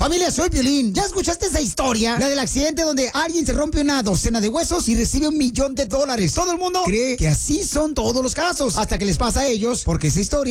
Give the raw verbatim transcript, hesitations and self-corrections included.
Familia, soy Piolín. ¿Ya escuchaste esa historia? La del accidente donde alguien se rompe una docena de huesos y recibe un millón de dólares. Todo el mundo cree que así son todos los casos, hasta que les pasa a ellos, porque esa historia